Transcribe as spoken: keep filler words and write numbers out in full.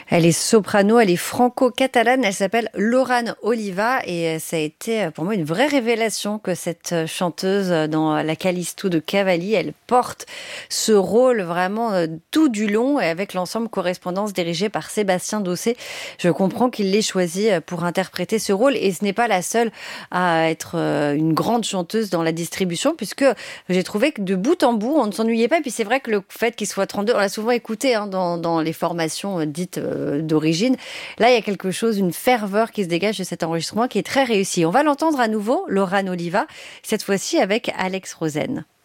Elle est soprano, elle est franco-catalane, elle s'appelle Lorane Oliva et ça a été pour moi une vraie révélation que cette chanteuse dans la Callisto de Cavalli, elle porte ce rôle vraiment tout du long et avec l'ensemble Correspondance dirigé par Sébastien Dossé. Je comprends qu'il l'ait choisi pour interpréter ce rôle et ce n'est pas la seule à être une grande chanteuse dans la distribution puisque j'ai trouvé que de bout en bout, on ne s'ennuyait pas. Et puis c'est vrai que le fait qu'il soit trente-deux, on l'a souvent écouté hein, dans, dans les formations dites d'origine. Là, il y a quelque chose, une ferveur qui se dégage de cet enregistrement qui est très réussi. On va l'entendre à nouveau, Lorane Oliva, cette fois-ci avec Alex Rosen.